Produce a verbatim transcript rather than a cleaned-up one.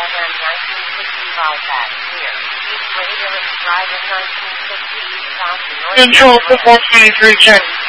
nineteen sixty-five back here. East Radio Drive in nineteen fifty, south to north. Control for four twenty-three, check.